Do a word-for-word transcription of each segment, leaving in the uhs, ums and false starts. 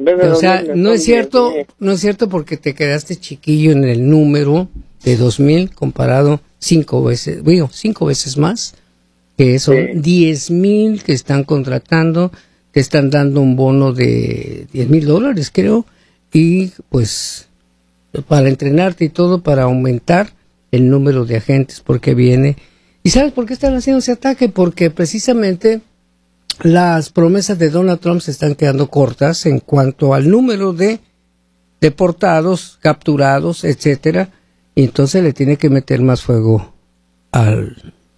En vez de O sea, dos mil, no son es cierto, diez mil. no es cierto porque te quedaste chiquillo en el número de dos mil comparado cinco veces, digo, cinco veces más, que son Sí. diez mil que están contratando, te están dando un bono de diez mil dólares, creo, y pues para entrenarte y todo, para aumentar el número de agentes, porque viene. ¿Y sabes por qué están haciendo ese ataque? Porque precisamente las promesas de Donald Trump se están quedando cortas en cuanto al número de deportados, capturados, etcétera, y entonces le tiene que meter más fuego al,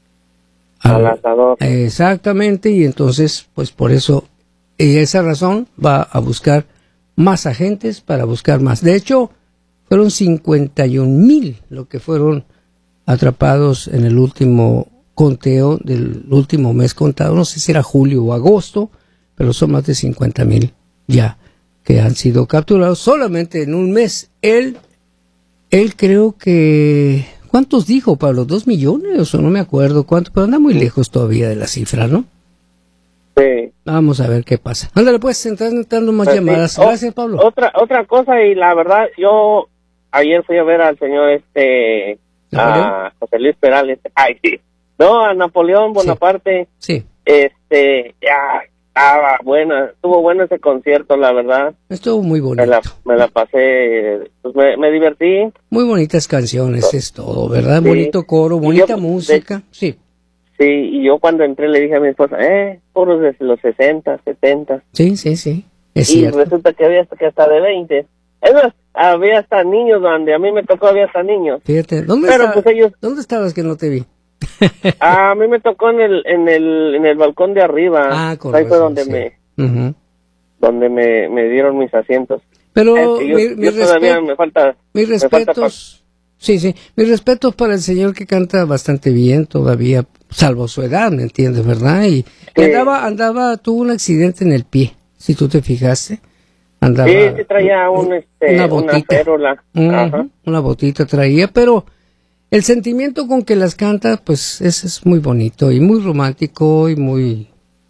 Al asador. Exactamente, y entonces, pues por eso, y esa razón va a buscar más agentes para buscar más. De hecho, fueron cincuenta y un mil lo que fueron atrapados en el último conteo del último mes contado, no sé si era julio o agosto, pero son más de cincuenta mil ya que han sido capturados solamente en un mes. Él, él creo que, ¿cuántos dijo, Pablo? ¿Dos millones o no me acuerdo cuánto? Pero anda muy lejos todavía de la cifra, ¿no? Sí. Vamos a ver qué pasa. Ándale, pues, están entrando más Pues llamadas. sí. O- Gracias, Pablo. Otra otra cosa, y la verdad, yo ayer fui a ver al señor este, ¿Napoleón? a José Luis Perales. Ay, sí. No, a Napoleón Bonaparte. Sí, Este, ya, estaba bueno, estuvo bueno ese concierto, la verdad. estuvo muy bonito. Me la, me la pasé, pues me, me divertí. Muy bonitas canciones, es todo, ¿verdad? Sí. Bonito coro, Y bonita yo, música. Sí, Sí, y yo cuando entré le dije a mi esposa, eh, puros de los sesenta, setenta. sí, sí, sí. Es Y cierto. resulta que había hasta, que hasta de veinte. Es más, había hasta niños, donde a mí me tocó, había hasta niños. Fíjate, ¿dónde, Pero está- pues ellos, ¿dónde estabas que no te vi? a mí me tocó en el, en el, en el balcón de arriba. Ah, con Ahí fue razón, donde sí. me, Ujú. donde me, me dieron mis asientos. Pero Eh, yo, mi, mi yo todavía respe- me falta, mis me falta respetos, sí, sí, mis respetos para el señor que canta bastante bien todavía, salvo su edad, ¿me entiendes, verdad? Y, y Sí. andaba, andaba, tuvo un accidente en el pie, si tú te fijaste. Andaba, sí, sí traía un, este, una una botita. férola. Ujú, Ajá. una botita traía, pero el sentimiento con que las canta, pues ese es muy bonito y muy romántico y muy,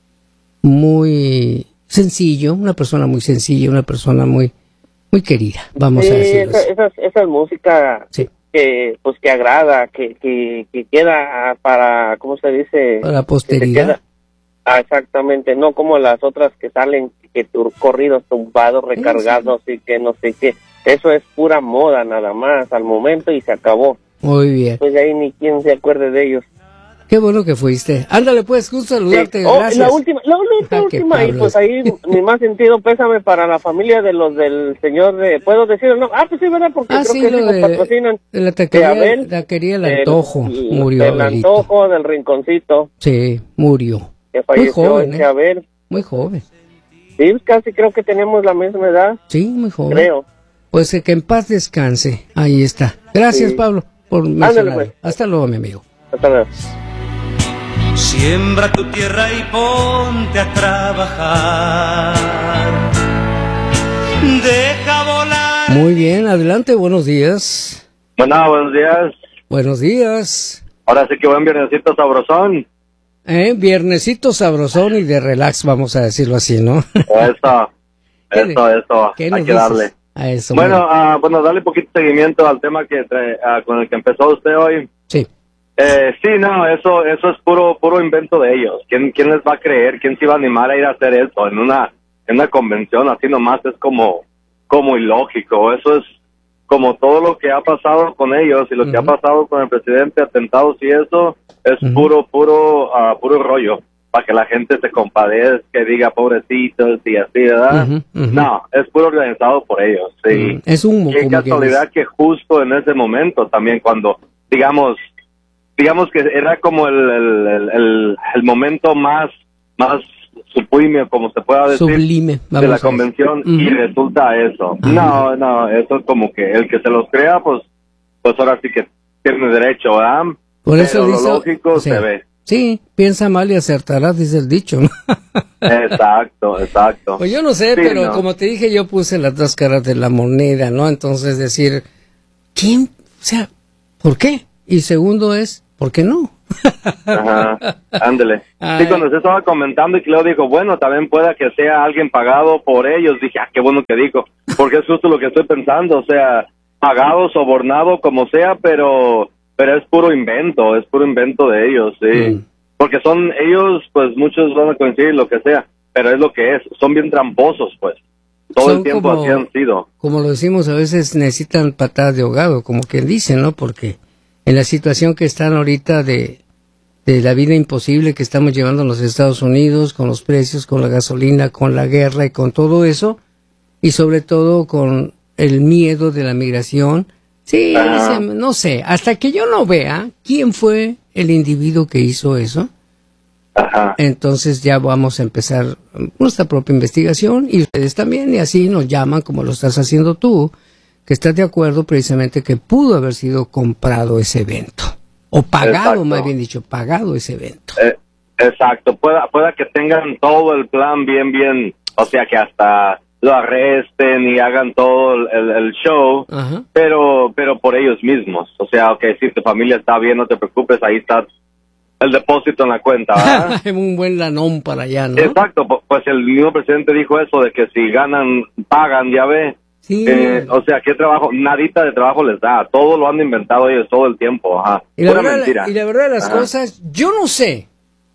muy sencillo, una persona muy sencilla, una persona muy, muy querida, vamos Sí, a decirlo esa, así. esa, esa es música Sí. que, pues, que agrada, que, que, que queda para, ¿cómo se dice? Para la Que se posteridad. queda- Ah, exactamente, no como las otras que salen, que tur- corridos tumbados, recargados y que no sé qué. Eso es pura moda nada más, al momento, y se acabó. Muy bien. Pues de ahí ni quien se acuerde de ellos. Qué bueno que fuiste. Ándale, pues, gusto saludarte. Sí. Oh, Gracias. la última, la última, Ah, qué última, y Pablo pues es. ahí mi más sentido pésame para la familia de los del señor de, ¿puedo decirlo? No, ah, pues sí, ¿verdad? Porque Ah, creo sí, que lo sí nos de, patrocinan. de la De taquería, Abel, la taquería El del- Antojo. Murió Del Abelito. Antojo, del Rinconcito, Sí, murió. que Muy falleció joven, ese ¿eh? Abel. Muy joven. Sí, casi creo que tenemos la misma edad, Sí, muy joven. creo. Pues eh, que en paz descanse. Ahí está. Gracias, Sí. Pablo, por Ándale, mencionar. pues. Hasta luego, mi amigo. Hasta luego. Siembra tu tierra y ponte a trabajar. Deja volar. Muy bien, adelante, buenos días. Bueno, buenos días. Buenos días. Ahora sí que buen viernesito sabrosón. Eh, viernesito sabrosón y de relax, vamos a decirlo así, ¿no? Eso, ¿Qué eso, le- eso. ¿Qué Hay nos que dices darle. a eso? Bueno, Bueno, ah, bueno, darle poquito seguimiento al tema que trae- ah, con el que empezó usted hoy. sí. Eh, sí, no, eso, eso es puro, puro invento de ellos. ¿Quién, quién les va a creer? ¿Quién se iba a animar a ir a hacer eso en una, en una convención así nomás? Es como, como ilógico. Eso es como todo lo que ha pasado con ellos y lo que ha Ujú. pasado con el presidente, atentados y eso es Ujú. puro, puro, ah, puro rollo para que la gente se compadezca, que diga pobrecitos y así, ¿verdad? Ujú, ujú. No, es puro organizado por ellos. Sí. Mm, es un Qué casualidad que justo en ese momento también cuando, digamos, digamos que era como el, el, el, el, el momento más, más sublime, como se pueda decir, sublime, vamos de la a decir. convención Ujú. y resulta eso. Ajá. No, no, eso es como que el que se los crea, pues, pues ahora sí que tiene derecho, ¿verdad? Por eso Pero dice, lo lógico sí. se ve. Sí, piensa mal y acertarás, dice el dicho, ¿no? Exacto, exacto. Pues yo no sé, Sí, pero no. como te dije, yo puse las dos caras de la moneda, ¿no? Entonces decir, ¿quién? O sea, ¿por qué? Y segundo es, ¿por qué no? Ajá, ándele. Ay. Sí, cuando usted estaba comentando y que luego dijo, bueno, también pueda que sea alguien pagado por ellos, dije, ah, qué bueno que dijo, porque es justo lo que estoy pensando, o sea, pagado, sobornado, como sea, pero pero es puro invento, es puro invento de ellos, sí. Mm. Porque son ellos, pues muchos van a coincidir, lo que sea, pero es lo que es, son bien tramposos, pues. Todo Son el tiempo como, así han sido. Como lo decimos, a veces necesitan patadas de ahogado, como quien dice, ¿no? Porque en la situación que están ahorita de, de la vida imposible que estamos llevando en los Estados Unidos, con los precios, con la gasolina, con la guerra y con todo eso, y sobre todo con el miedo de la migración, sí, se, no sé, hasta que yo no vea quién fue el individuo que hizo eso, Ajá. entonces ya vamos a empezar nuestra propia investigación y ustedes también, y así nos llaman como lo estás haciendo tú, que estás de acuerdo precisamente que pudo haber sido comprado ese evento, o pagado, Exacto. más bien dicho, pagado ese evento. Eh, exacto, pueda, pueda que tengan todo el plan bien, bien, o sea que hasta lo arresten y hagan todo el, el show, Ajá. pero pero por ellos mismos, o sea, ok, si tu familia está bien, no te preocupes, ahí está el depósito en la cuenta, ¿verdad? Un buen lanón para allá, ¿no? Exacto, pues el mismo presidente dijo eso, de que si ganan, pagan, ya ve. Sí. Eh, o sea, ¿qué trabajo? Nadita de trabajo les da, todo lo han inventado ellos todo el tiempo, ajá. Y la, Pura verdad, mentira. y la verdad de las Ajá. cosas, yo no sé,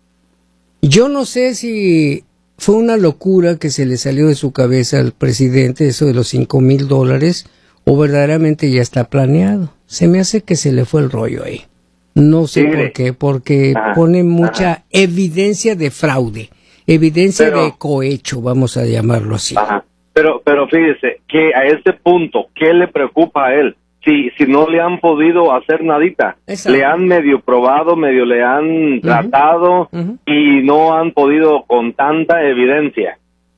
yo no sé si fue una locura que se le salió de su cabeza al presidente eso de los cinco mil dólares, o verdaderamente ya está planeado. Se me hace que se le fue el rollo ahí. No sé Tigre. por qué, porque Ajá, pone mucha ajá. evidencia de fraude, evidencia Pero- de cohecho, vamos a llamarlo así. Ajá. Pero, pero fíjese, que a este punto, ¿qué le preocupa a él? Si, si no le han podido hacer nadita, Exacto. le han medio probado, medio le han Ujú. tratado Ujú. y no han podido con tanta evidencia.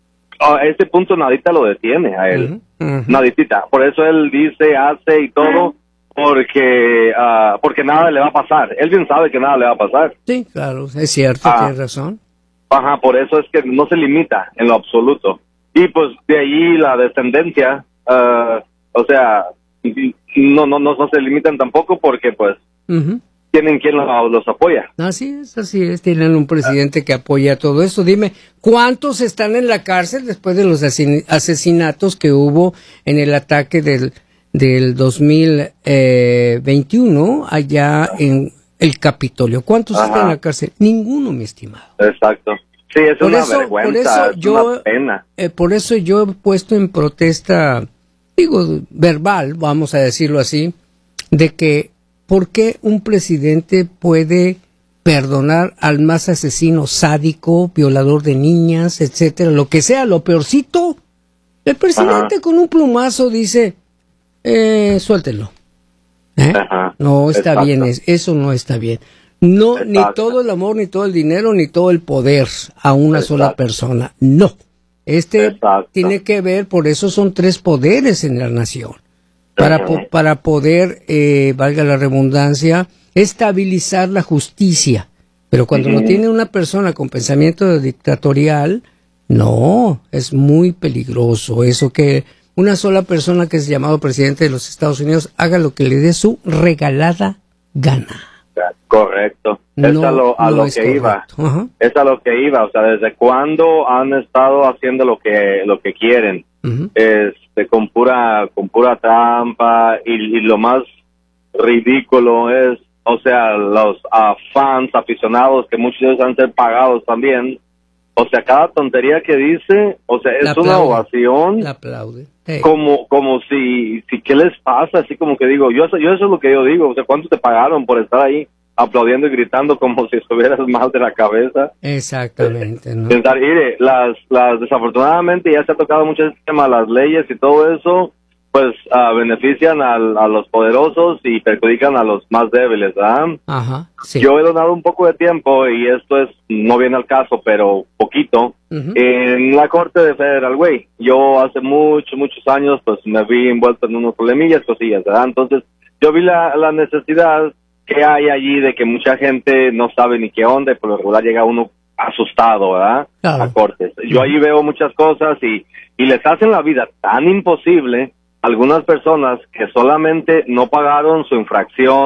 A este punto nadita lo detiene a él, Ujú, ujú. naditita. Por eso él dice, hace y todo, porque ah, porque nada le va a pasar. Él bien sabe que nada le va a pasar. Sí, claro, es cierto, Ah. tienes razón. Ajá, por eso es que no se limita en lo absoluto. Y pues de ahí la descendencia, ah, o sea, no, no, no, no se limitan tampoco porque pues Ujú. tienen quien los, los apoya. Así es, así es. Tienen un presidente que apoya todo esto. Dime, ¿cuántos están en la cárcel después de los asin- asesinatos que hubo en el ataque del, del dos mil veintiuno allá en el Capitolio? ¿Cuántos Ajá. están en la cárcel? Ninguno, mi estimado. Exacto. Sí, es Por una eso- vergüenza, por eso es yo- una pena. Eh, por eso yo he puesto en protesta, digo, verbal, vamos a decirlo así, de que ¿por qué un presidente puede perdonar al más asesino sádico, violador de niñas, etcétera, lo que sea, lo peorcito? El presidente Ajá. con un plumazo dice, eh, suéltelo. ¿Eh? Ajá. No está Exacto. bien, es- eso no está bien. No, ni Exacto. todo el amor, ni todo el dinero, ni todo el poder a una Exacto. sola persona. No. Este Exacto. tiene que ver, por eso son tres poderes en la nación. Para, Ajá. po- para poder, eh, valga la redundancia, estabilizar la justicia. Pero cuando lo Ujú. tiene una persona con pensamiento dictatorial, no, es muy peligroso eso que una sola persona que es llamado presidente de los Estados Unidos haga lo que le dé su regalada gana. Correcto. Es No, a lo, a no lo es que iba. correcto. Ajá. Es a lo que iba. O sea, ¿desde cuándo han estado haciendo lo que lo que quieren? Ujú. Este, con pura con pura trampa y, y lo más ridículo es, o sea, los ah, fans, aficionados, que muchos de ellos han ser pagados también. O sea, cada tontería que dice, o sea, La es una aplaude. ovación. La aplaude. Hey. como como si si qué les pasa, así como que digo, yo yo eso es lo que yo digo, o sea, ¿cuánto te pagaron por estar ahí aplaudiendo y gritando como si estuvieras mal de la cabeza? Exactamente, ¿no? Pensar, mire, las las desafortunadamente ya se ha tocado mucho el tema, las leyes y todo eso, pues ah, benefician al- a los poderosos y perjudican a los más débiles, ¿verdad? Ajá, sí. Yo he donado un poco de tiempo y esto es no viene al caso, pero poquito. Ujú. En la corte de Federal Way, yo hace muchos, muchos años, pues me vi envuelto en unos problemillas, cosillas, ¿verdad? Entonces, yo vi la, la necesidad que hay allí de que mucha gente no sabe ni qué onda y por lo regular llega uno asustado, ¿verdad? Claro. A cortes. Yo allí veo muchas cosas y, y les hacen la vida tan imposible a algunas personas que solamente no pagaron su infracción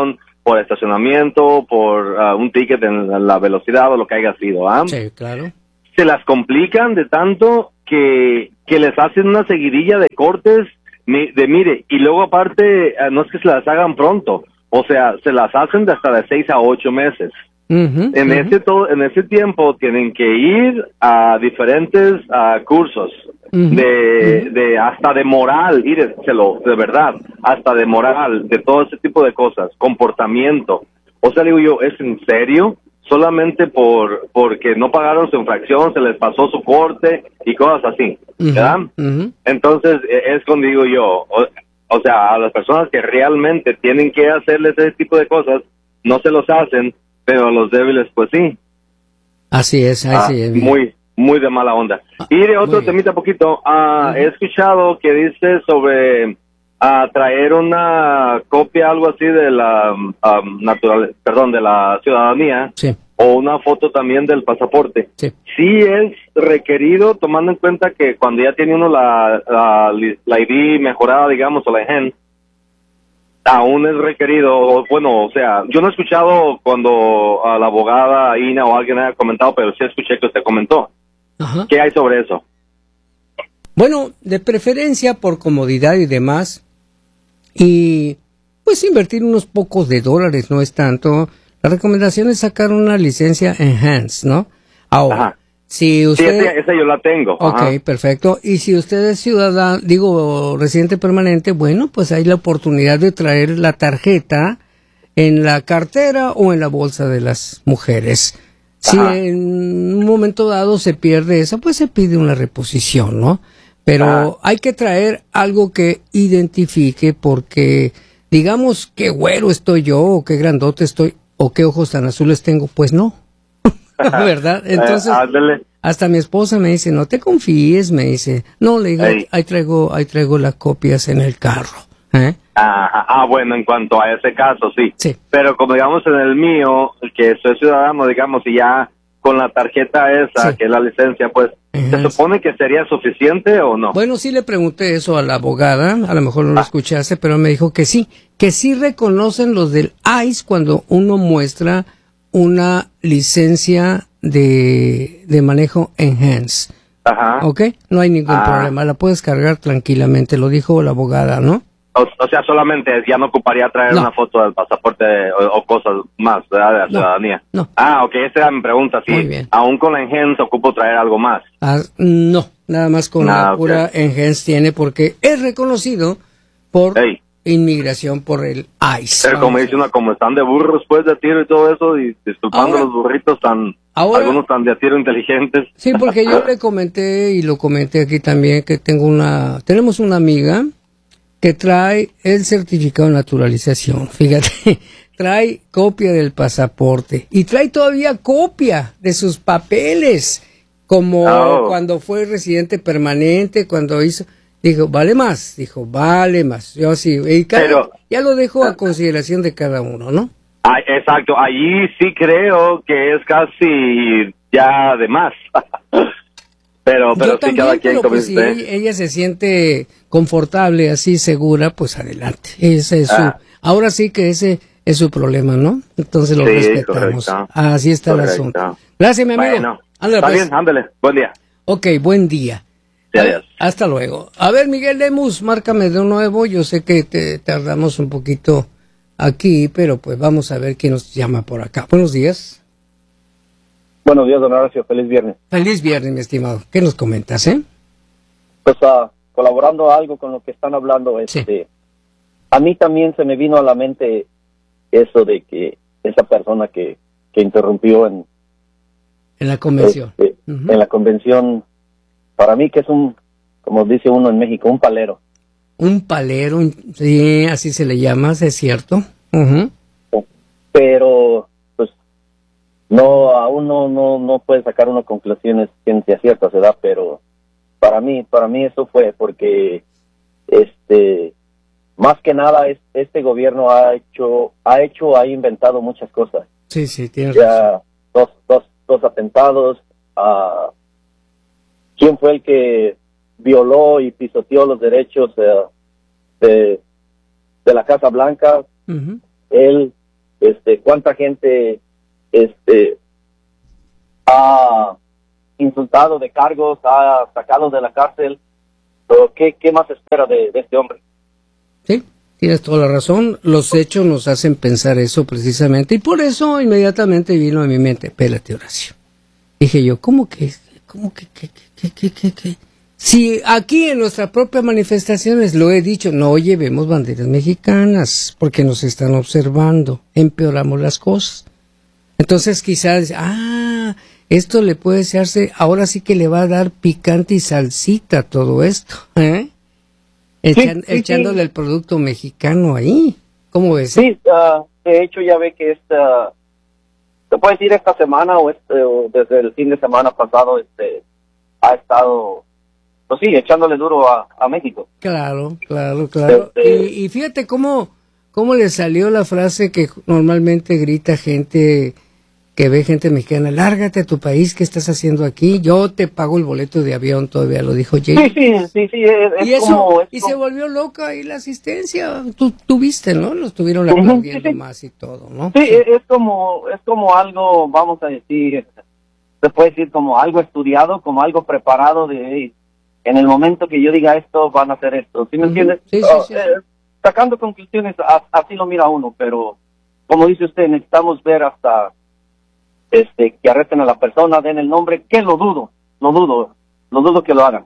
por estacionamiento, por uh, un ticket en la velocidad o lo que haya sido. ¿ah? Sí, claro. Se las complican de tanto que, que les hacen una seguidilla de cortes de mire, y luego aparte uh, no es que se las hagan pronto, o sea, se las hacen de hasta de seis a ocho meses. Uh-huh, en, uh-huh. ese todo, en ese tiempo tienen que ir a diferentes uh, cursos uh-huh, de, uh-huh. de hasta de moral, íreselo, de verdad, hasta de moral, de todo ese tipo de cosas, comportamiento. O sea, digo yo, ¿es en serio? Solamente por porque no pagaron su infracción, se les pasó su corte y cosas así, ¿verdad? Uh-huh, uh-huh. Entonces, es cuando digo yo, o, o sea, a las personas que realmente tienen que hacerles ese tipo de cosas, no se los hacen, pero los débiles, pues sí. Así es, así ah, es. Muy, muy de mala onda. Ah, y de otro temita poquito, ah, uh-huh. he escuchado que dice sobre ah, traer una copia, algo así de la um, natural, perdón, de la ciudadanía. Sí. O una foto también del pasaporte. Sí. Sí es requerido, tomando en cuenta que cuando ya tiene uno la, la, la I D mejorada, digamos, o la E G E N, aún es requerido, bueno, o sea, yo no he escuchado cuando a la abogada Ina o alguien haya comentado, pero sí escuché que usted comentó. Ajá. ¿Qué hay sobre eso? Bueno, de preferencia por comodidad y demás, y pues invertir unos pocos de dólares, no es tanto. La recomendación es sacar una licencia Enhanced, ¿no? Ahora, Ajá. si usted... Sí, esa, esa yo la tengo. Ok, Ajá. perfecto. Y si usted es ciudadano, digo, residente permanente, bueno, pues hay la oportunidad de traer la tarjeta en la cartera o en la bolsa de las mujeres. Si Ajá. en un momento dado se pierde esa, pues se pide una reposición, ¿no? Pero Ajá. hay que traer algo que identifique porque, digamos, qué güero estoy yo o qué grandote estoy o qué ojos tan azules tengo, pues no. ¿Verdad? Entonces, eh, hasta mi esposa me dice, no te confíes, me dice, no, le digo, hey. ahí traigo, ahí traigo las copias en el carro. ¿Eh? Ah, ah, bueno, en cuanto a ese caso, sí. sí. Pero como digamos en el mío, que soy ciudadano, digamos, y ya con la tarjeta esa, sí. que es la licencia, pues, ¿se supone que sería suficiente o no? Bueno, sí le pregunté eso a la abogada, a lo mejor no lo ah. escuchaste, pero me dijo que sí, que sí reconocen los del I C E cuando uno muestra una licencia de, de manejo Enhanced. Ajá. ¿Ok? No hay ningún ah. problema, la puedes cargar tranquilamente, lo dijo la abogada, ¿no? O, o sea, solamente ya no ocuparía traer no. una foto del pasaporte o, o cosas más, ¿verdad? De la no. ciudadanía. No. Ah, ok, esa era mi pregunta, sí. Muy bien. Aún con la Enhanced ocupo traer algo más. Ah, no, nada más con ah, la okay. pura Enhanced tiene porque es reconocido por... Hey. inmigración por el I C E. Pero como dice una, como están de burros pues de tiro y todo eso, y disculpando ahora, los burritos tan, ahora, algunos tan de tiro inteligentes. Sí, porque yo le comenté y lo comenté aquí también que tengo una, tenemos una amiga que trae el certificado de naturalización, fíjate, trae copia del pasaporte y trae todavía copia de sus papeles, como oh. cuando fue residente permanente, cuando hizo... Dijo, vale más, dijo, vale más. Yo sí, y cada, Pero, ya lo dejo a consideración de cada uno, ¿no? Ah, exacto, allí sí creo que es casi ya de más. pero pero Yo sí, también, cada quien pero pues, si ella se siente confortable, así segura, pues adelante. Ese es ah. su, ahora sí que ese es su problema, ¿no? Entonces lo sí, respetamos. Correcto. Así está correcto. el asunto. Gracias, mi amigo. Bueno, ándale, está pues. bien, ándale, buen día. Ok, buen día. Sí, adiós. Hasta luego. A ver, Miguel Lemus, márcame de nuevo. Yo sé que te tardamos un poquito aquí, pero pues vamos a ver quién nos llama por acá. Buenos días. Buenos días, don Horacio. Feliz viernes. Feliz viernes, mi estimado. ¿Qué nos comentas, eh? Pues uh, colaborando algo con lo que están hablando, este, sí. a mí también se me vino a la mente eso de que esa persona que, que interrumpió en... En la convención. Este, uh-huh. En la convención... Para mí que es un, como dice uno en México, un palero. Un palero, sí, así se le llama, es cierto. Uh-huh. Pero, pues, no, aún no, no, no puede sacar uno conclusiones ciencia ciertas, ¿verdad? Pero para mí, para mí eso fue porque, este, más que nada, es, este gobierno ha hecho, ha hecho, ha inventado muchas cosas. Sí, sí, tienes ya razón. Dos, dos, dos atentados, a... Uh, ¿Quién fue el que violó y pisoteó los derechos de, de, de la Casa Blanca? Uh-huh. Él, este, cuánta gente este, ha insultado de cargos, ha sacado de la cárcel. Pero ¿qué, qué más espera de, de este hombre? Sí, tienes toda la razón. Los hechos nos hacen pensar eso precisamente. Y por eso inmediatamente vino a mi mente, espérate, Horacio. Dije yo, ¿cómo que? ¿Cómo que? ¿Qué, qué, qué, qué, qué? Si aquí en nuestras propias manifestaciones lo he dicho, no llevemos banderas mexicanas porque nos están observando, empeoramos las cosas. Entonces quizás, ah, esto le puede hacerse, ahora sí que le va a dar picante y salsita todo esto, ¿eh? Echan, sí, sí, echándole sí. el producto mexicano ahí, ¿cómo ves? Sí, uh, de hecho ya ve que esta, te puedes decir esta semana o, este, o desde el fin de semana pasado, este, ha estado, pues sí, echándole duro a, a México. Claro, claro, claro. Este, y, y fíjate cómo, cómo le salió la frase que normalmente grita gente que ve gente mexicana, lárgate a tu país, ¿qué estás haciendo aquí? Yo te pago el boleto de avión, todavía lo dijo Jay. Sí, sí, sí, sí. Es, y es eso, como, es y como... se volvió loca ahí la asistencia. Tú, tú viste, ¿no? Lo estuvieron aplaudiendo sí, sí. más y todo, ¿no? Sí, sí, es como, es como algo, vamos a decir, se puede decir como algo estudiado, como algo preparado de, en el momento que yo diga esto, van a hacer esto. ¿Sí me uh-huh. entiendes? Sí, sí, oh, sí. Eh, sacando conclusiones, así lo mira uno, pero como dice usted, necesitamos ver hasta este que arresten a la persona, den el nombre, que lo dudo, lo dudo, lo dudo que lo hagan.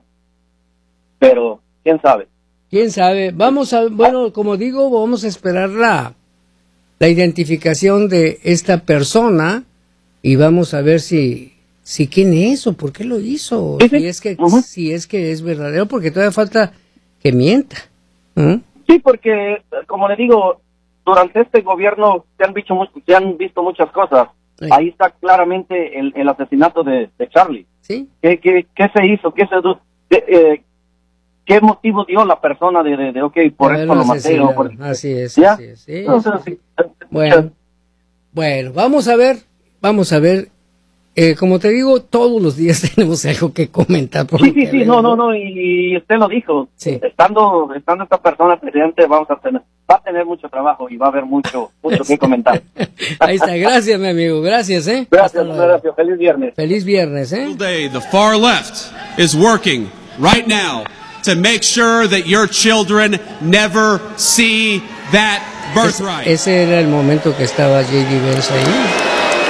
Pero, ¿quién sabe? ¿Quién sabe? Vamos a, bueno, como digo, vamos a esperar la, la identificación de esta persona y vamos a ver si, si quién es o por qué lo hizo, ¿Sí, sí? si es que, uh-huh. si es que es verdadero, porque todavía falta que mienta. ¿Mm? Sí, porque, como le digo, durante este gobierno se han visto, se han visto muchas cosas. Sí. Ahí está claramente el, el asesinato de, de Charlie. ¿Sí? ¿Qué, qué, qué se hizo? ¿Qué se de, eh, ¿Qué motivo dio la persona de, de, de ok, por esto lo maté? O por... Así es, ¿Ya? así es. Sí, Entonces, sí, sí. Bueno, bueno, vamos a ver, vamos a ver. Eh, como te digo, todos los días tenemos algo que comentar. Por sí, sí, sí, no, no, no, y usted lo dijo. Sí. Estando, estando esta persona presidente, vamos a tener, va a tener mucho trabajo y va a haber mucho, mucho que comentar. Ahí está, gracias, mi amigo, gracias, eh. Gracias, gracias, feliz viernes. Feliz viernes, eh. Today, the far left is working right now to make sure that your children never see that birthright. Es, ese era el momento que estaba J D Vance ahí.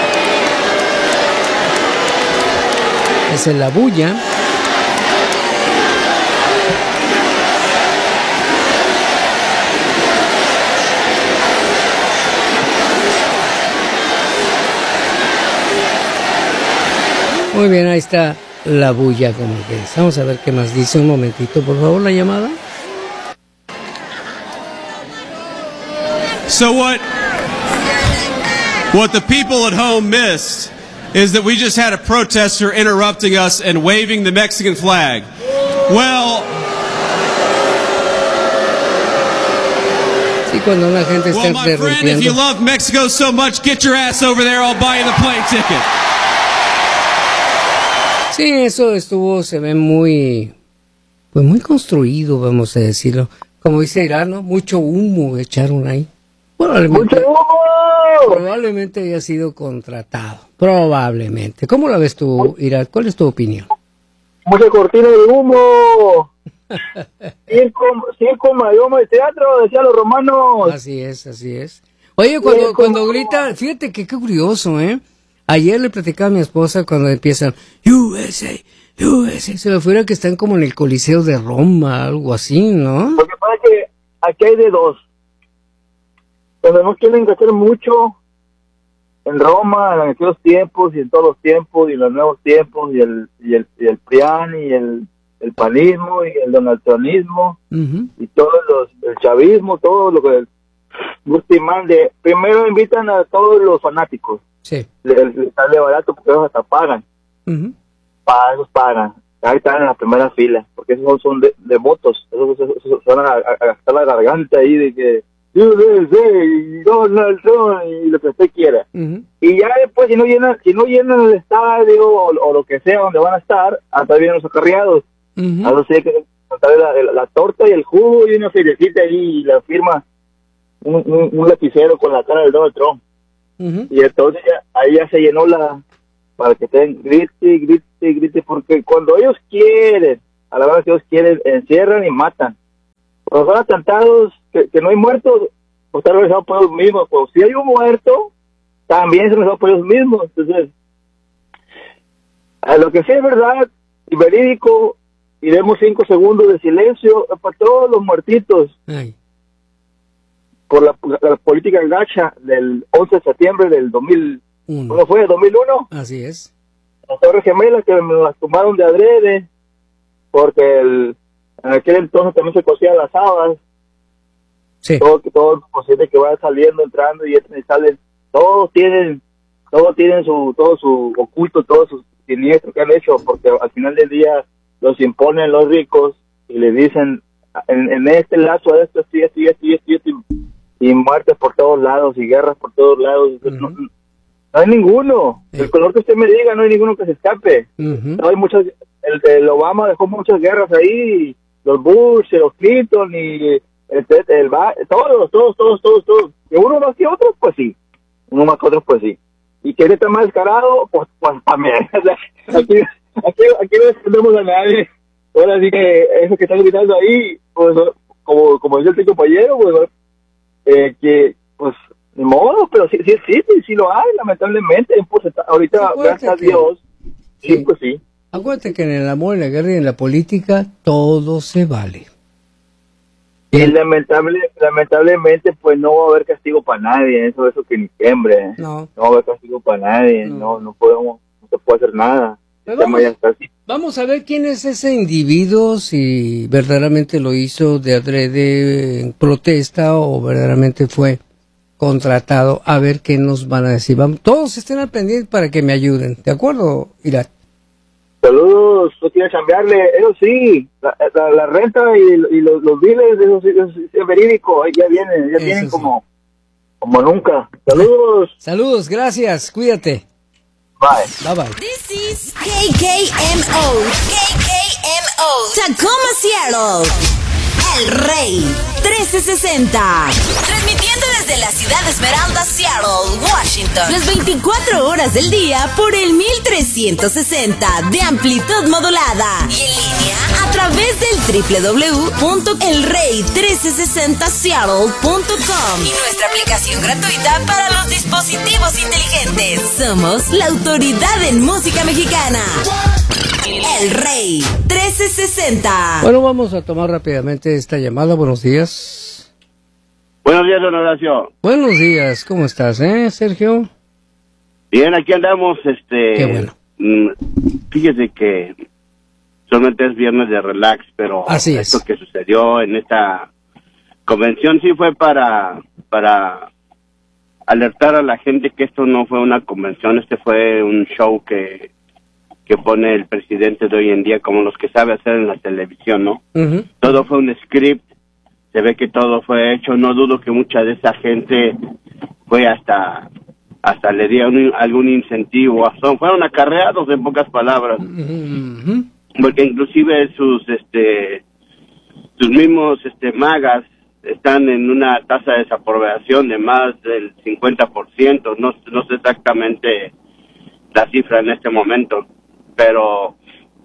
Esa es la bulla. Muy bien, ahí está la bulla como que es. Vamos a ver qué más dice. Un momentito, por favor, la llamada. So what, what the people at home missed is that we just had a protester interrupting us and waving the Mexican flag. Well, sí, cuando una gente está well, my friend, if you love Mexico so much, get your ass over there. I'll buy you the plane ticket. Sí, eso estuvo, se ve muy, pues muy construido, vamos a decirlo. Como dice Irán, ¿no? Mucho humo echaron ahí. Probablemente, ¡Mucho humo! Probablemente haya sido contratado. Probablemente. ¿Cómo la ves tú, Irán? ¿Cuál es tu opinión? Mucha cortina de humo. Circo, circo, mayoma de teatro, decían los romanos. Así es, así es. Oye, cuando, circo, cuando grita, fíjate que qué curioso, ¿eh? Ayer le platicaba a mi esposa cuando empiezan U S A, U S A, se me fuera que están como en el Coliseo de Roma, algo así, ¿no? Lo que pasa es que aquí hay de dos. Cuando no quieren hacer mucho en Roma, en aquellos tiempos y en todos los tiempos y en los nuevos tiempos y el y el, y el PRIAN y el, el panismo y el donaltronismo uh-huh. y todos los el chavismo, todo lo que guste y mande. Primero invitan a todos los fanáticos. Sí. Les, les sale barato porque ellos hasta pagan. Uh-huh. Pagan, pagan. Ahí están en la primera fila, porque esos son de, de motos. Esos, esos, esos van a, a gastar la garganta ahí de que U S A y Donald Trump y lo que usted quiera. Uh-huh. Y ya después, si no llenan, si no llenan el estadio o, o lo que sea donde van a estar, hasta vienen los acarreados. Uh-huh. Así que la, la, la torta y el jugo y una feriecita ahí y la firma un, un, un lapicero con la cara del Donald Trump. Uh-huh. Y entonces ya, ahí ya se llenó la, para que estén grite, grite, grite, porque cuando ellos quieren, a la hora que ellos quieren, encierran y matan. Cuando son atentados, que, que no hay muertos, pues están realizados por ellos mismos. Pues si hay un muerto, también se realizado por ellos mismos. Entonces, a lo que sí es verdad y verídico, y demos cinco segundos de silencio para todos los muertitos. Ay. Por la, la, la política gacha del once de septiembre del dos mil uno. ¿Cómo fue? ¿dos mil uno? Así es. Las Torres Gemelas que me las tomaron de adrede, porque el, en aquel entonces también se cosían las habas. Sí. Todo, todo posible que vaya saliendo, entrando y entran y salen. Todos tienen, todos tienen su, todo su oculto, todo su siniestro que han hecho, porque al final del día los imponen los ricos y le dicen en, en este lazo esto, esto, esto, esto, esto, esto, y, y muertes por todos lados y guerras por todos lados. Uh-huh. no, no hay ninguno. Sí. El color que usted me diga, no hay ninguno que se escape. Uh-huh. No hay muchas. El, el Obama dejó muchas guerras ahí, los Bush, los Clinton y el, el, el todos, todos, todos, todos, todos. Que uno más que otros, pues sí. Uno más que otros, pues sí. Y que está más descarado, pues, pues también. aquí, aquí, aquí no defendemos a nadie. Ahora sí que eso que están gritando ahí, pues, como, como dice el compañero, pues, eh, que, pues, de modo, pero sí, sí existe, sí, sí lo hay, lamentablemente. Pues, está, ahorita, gracias a Dios, sí, sí, pues sí. Acuérdate que en el amor, en la guerra y en la política, todo se vale. Y lamentable, lamentablemente, pues no va a haber castigo para nadie, eso eso que ni siempre. No. No va a haber castigo para nadie, no, no, no podemos, no se puede hacer nada. Vamos, vamos a ver quién es ese individuo, si verdaderamente lo hizo de adrede en protesta o verdaderamente fue contratado, a ver qué nos van a decir. Vamos, todos estén al pendiente para que me ayuden, ¿de acuerdo, Irat? Saludos, no quiero cambiarle, eso sí, la, la, la renta y, y los, los biles, eso sí, eso sí es verídico, ya vienen, ya eso vienen sí. como, como nunca. Saludos. Saludos, gracias, cuídate. Bye. Bye bye. This is K K M O, K K M O, Tacoma, Seattle. El Rey trece sesenta, transmitiendo desde la ciudad de Esmeralda, Seattle, Washington, las veinticuatro horas del día por el mil trescientos sesenta de amplitud modulada y en línea a través del doble u doble u doble u punto el rey trece sesenta seattle punto com y nuestra aplicación gratuita para los dispositivos inteligentes. Somos la autoridad en música mexicana. El Rey trece sesenta. Bueno, vamos a tomar rápidamente esta llamada. Buenos días. Buenos días, don Horacio. Buenos días, ¿cómo estás, eh, Sergio? Bien, aquí andamos, este... Qué bueno. Fíjese que solamente es viernes de relax, pero así esto es. que sucedió en esta convención sí fue para, para alertar a la gente que esto no fue una convención, este fue un show que... que pone el presidente de hoy en día, como los que sabe hacer en la televisión, ¿no? Uh-huh. Todo fue un script, se ve que todo fue hecho, no dudo que mucha de esa gente fue hasta hasta le dieron algún incentivo, son, fueron acarreados en pocas palabras, uh-huh. porque inclusive sus este sus mismos este magas están en una tasa de desaprobación de más del cincuenta por ciento, no, no sé exactamente la cifra en este momento, pero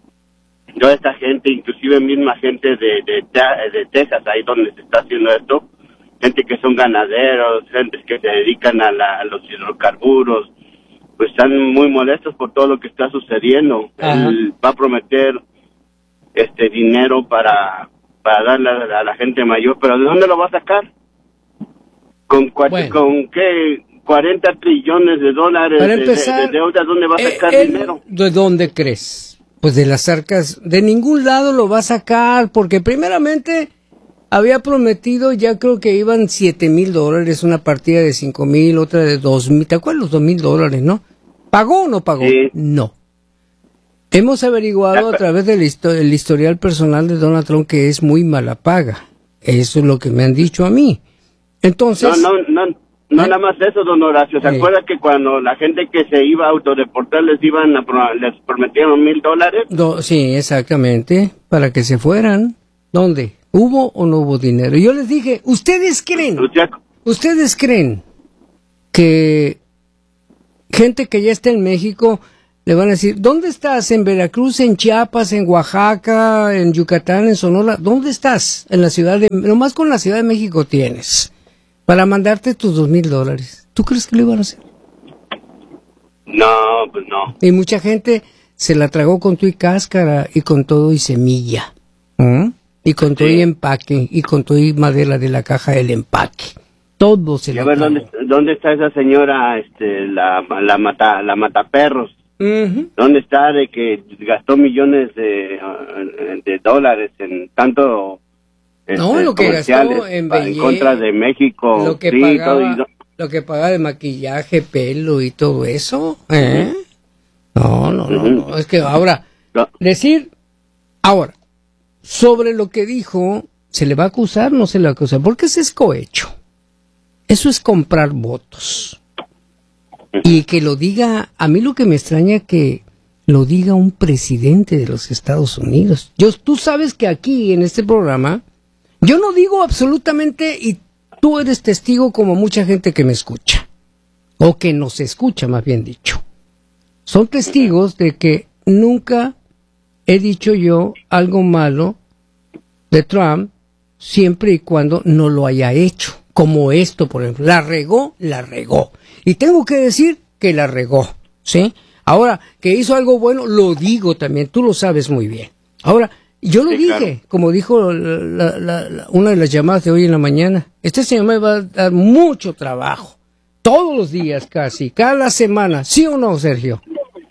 yo esta gente, inclusive misma gente de, de, de Texas, ahí donde se está haciendo esto, gente que son ganaderos, gente que se dedican a, la, a los hidrocarburos, pues están muy molestos por todo lo que está sucediendo. Ajá. Él va a prometer este dinero para, para darle a, a la gente mayor, pero ¿de dónde lo va a sacar? ¿Con, cua- bueno. ¿con qué? cuarenta trillones de dólares Para empezar, de, de deuda, ¿dónde va a sacar eh, dinero? ¿De dónde crees? Pues de las arcas, de ningún lado lo va a sacar, porque primeramente había prometido, ya creo que iban siete mil dólares, una partida de cinco mil, otra de dos mil, ¿te acuerdas los dos mil dólares, no? ¿Pagó o no pagó? Sí. No. Hemos averiguado a través del histo- el historial personal de Donald Trump que es muy mala paga, eso es lo que me han dicho a mí. Entonces... No, no, no. No, nada más eso, don Horacio. ¿Se sí. acuerda que cuando la gente que se iba a autodeportar les iban a pro- les prometieron mil dólares? Do, sí, exactamente, para que se fueran. ¿Dónde? ¿Hubo o no hubo dinero? Yo les dije, ¿ustedes creen? ¿Ustedes creen que gente que ya está en México, le van a decir, ¿dónde estás? ¿En Veracruz, en Chiapas, en Oaxaca, en Yucatán, en Sonora? ¿Dónde estás? En la ciudad de... Nomás con la Ciudad de México tienes para mandarte tus dos mil dólares. ¿Tú crees que lo iban a hacer? No, pues no. Y mucha gente se la tragó con todo y cáscara y con todo y semilla. ¿Mm? Y con todo y empaque y con todo y madera de la caja del empaque. Todo se y lo a ver, tragó. ¿dónde, ¿dónde está esa señora, este, la, la mata, la mataperros? Uh-huh. ¿Dónde está de que gastó millones de, de dólares en tanto no, este, lo que gastó en, en contra de México? Lo que, sí, pagaba, todo, lo que pagaba de maquillaje, pelo y todo eso. ¿Eh? No, no, no, no. Es que ahora, no. decir, ahora, sobre lo que dijo, ¿se le va a acusar? No se le va a acusar, porque ese es cohecho. Eso es comprar votos. Y que lo diga, a mí lo que me extraña que lo diga un presidente de los Estados Unidos. Yo, tú sabes que aquí en este programa, yo no digo absolutamente, y tú eres testigo como mucha gente que me escucha, o que nos escucha más bien dicho. Son testigos de que nunca he dicho yo algo malo de Trump, siempre y cuando no lo haya hecho. Como esto, por ejemplo, la regó, la regó. Y tengo que decir que la regó, ¿sí? Ahora, que hizo algo bueno, lo digo también, tú lo sabes muy bien. Ahora, yo lo sí, dije, claro. Como dijo la, la, la, una de las llamadas de hoy en la mañana, este señor me va a dar mucho trabajo, todos los días casi, cada semana, ¿sí o no, Sergio?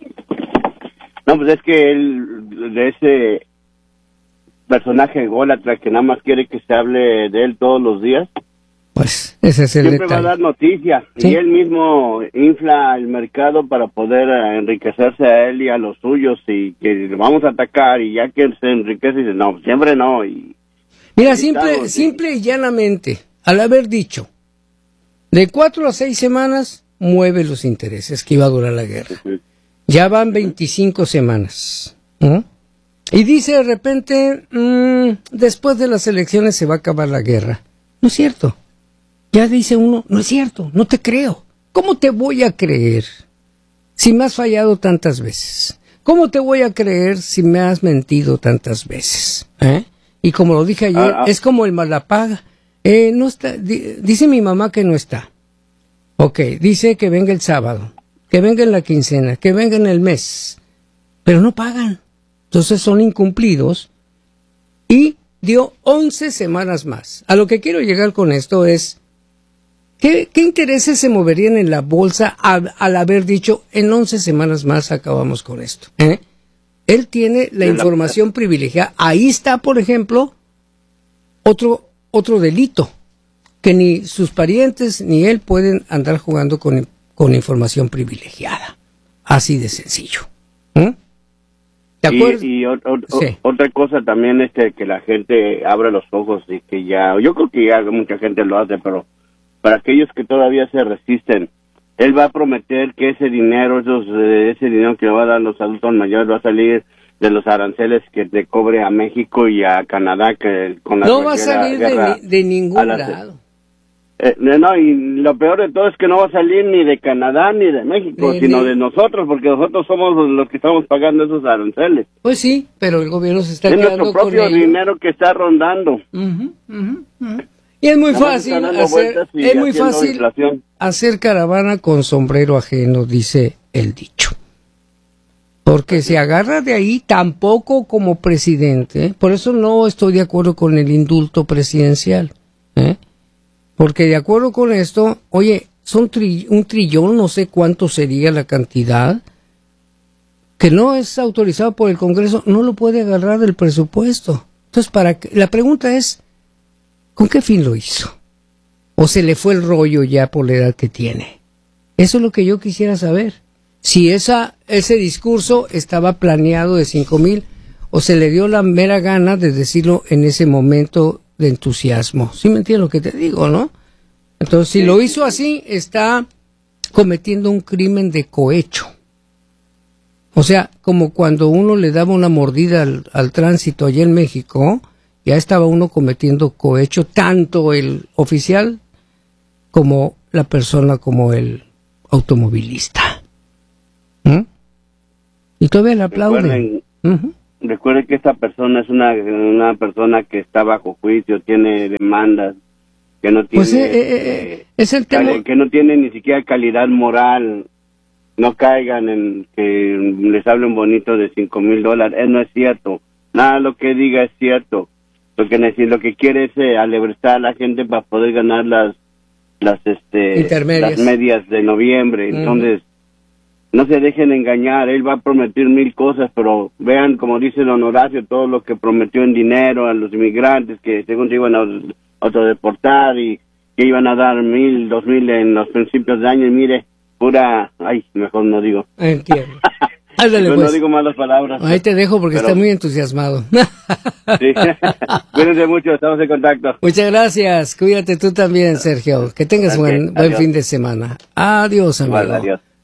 No, pues es que él, de ese personaje ególatra que nada más quiere que se hable de él todos los días, pues ese es el siempre detalle. Va a dar noticias, ¿sí? Y él mismo infla el mercado para poder enriquecerse a él y a los suyos, y que vamos a atacar, y ya que se enriquece dice, no, siempre no. Y mira, simple, estamos, simple y llanamente, al haber dicho, de cuatro a seis semanas, mueve los intereses que iba a durar la guerra. Uh-huh. Ya van veinticinco semanas. ¿Mm? Y dice de repente, mmm, después de las elecciones se va a acabar la guerra. No es cierto. Ya dice uno, no es cierto, no te creo. ¿Cómo te voy a creer si me has fallado tantas veces? ¿Cómo te voy a creer si me has mentido tantas veces? ¿Eh? Y como lo dije ayer, ah, ah. es como el malapaga. Eh, no está, di, dice mi mamá que no está. Ok, dice que venga el sábado, que venga en la quincena, que venga en el mes, pero no pagan. Entonces son incumplidos y dio once semanas más. A lo que quiero llegar con esto es, ¿qué, qué intereses se moverían en la bolsa al, al haber dicho, en once semanas más acabamos con esto? ¿Eh? Él tiene la información privilegiada. Ahí está, por ejemplo, otro, otro delito, que ni sus parientes ni él pueden andar jugando con, con información privilegiada. Así de sencillo. ¿Eh? ¿De acuerdo? Y, y o, o, sí. Otra cosa también es que, que la gente abra los ojos y que ya, yo creo que ya mucha gente lo hace, pero para aquellos que todavía se resisten, él va a prometer que ese dinero, esos, ese dinero que va a dar los adultos mayores va a salir de los aranceles que te cobre a México y a Canadá, que con la no va a salir de, de ningún la, lado. Eh, no, y lo peor de todo es que no va a salir ni de Canadá ni de México, de, ni... sino de nosotros, porque nosotros somos los que estamos pagando esos aranceles. Pues sí, pero el gobierno se está es quedando nuestro propio con dinero ello. Que está rondando. Uh-huh, uh-huh, uh-huh. Y es muy Nada fácil hacer, es muy fácil inflación. hacer caravana con sombrero ajeno, dice el dicho. Porque se agarra de ahí tampoco como presidente, por eso no estoy de acuerdo con el indulto presidencial, ¿eh? Porque de acuerdo con esto, oye, son tri- un trillón, no sé cuánto sería la cantidad, que no es autorizado por el Congreso, no lo puede agarrar del presupuesto. Entonces, para que, la pregunta es, ¿con qué fin lo hizo? ¿O se le fue el rollo ya por la edad que tiene? Eso es lo que yo quisiera saber. Si esa, ese discurso estaba planeado de cinco mil, o se le dio la mera gana de decirlo en ese momento de entusiasmo. ¿Sí me entiendes lo que te digo, no? Entonces, si lo hizo así, está cometiendo un crimen de cohecho. O sea, como cuando uno le daba una mordida al, al tránsito allá en México, ya estaba uno cometiendo cohecho, tanto el oficial como la persona, como el automovilista. ¿Mm? Y todavía le aplauden. Recuerden, uh-huh. recuerden que esta persona es una, una persona que está bajo juicio, tiene demandas, que no tiene, pues, eh, eh, eh, es el tema, que no tiene ni siquiera calidad moral. No caigan en que les hablen bonito de cinco mil dólares. Eh, no es cierto. Nada de lo que diga es cierto. Lo que necesita, lo que quiere es eh, alebrestar a la gente para poder ganar las las este las medias de noviembre. Mm. Entonces, no se dejen engañar. Él va a prometer mil cosas, pero vean, como dice don Horacio, todo lo que prometió en dinero a los inmigrantes, que según se iban a autodeportar y que iban a dar mil, dos mil en los principios de año. Y mire, pura, ay, mejor no digo. Entiendo. Ándale, pues. pues. No digo malas palabras. Ahí te dejo porque pero... está muy entusiasmado. Sí. Cuídense mucho, estamos en contacto. Muchas gracias. Cuídate tú también, Sergio. Que tengas okay, buen, buen fin de semana. Adiós, amigo. Igual, adiós.